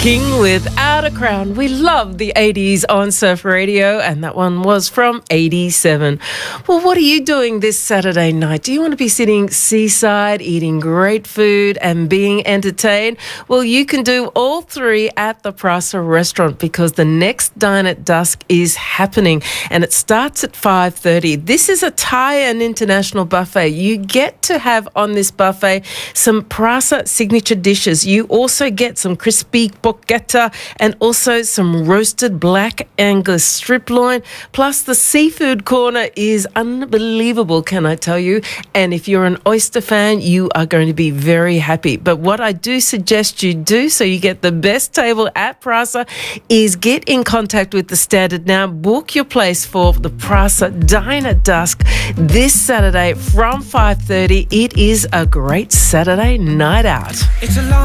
King Without a Crown. We love the 80s on Surf Radio, and that one was from 87. Well, what are you doing this Saturday night? Do you want to be sitting seaside, eating great food and being entertained? Well, you can do all three at the Prasa restaurant because the next Dine at Dusk is happening and it starts at 5:30. This is a Thai and international buffet. You get to have on this buffet some Prasa signature dishes. You also get some crispy porchetta and also some roasted black Angus strip loin. Plus, the seafood corner is unbelievable, can I tell you? And if you're an oyster fan, you are going to be very happy. But what I do suggest you do so you get the best table at Prasa is get in contact with the Standard now. Book your place for the Prasa Dine at Dusk this Saturday from 5:30. It is a great Saturday night out.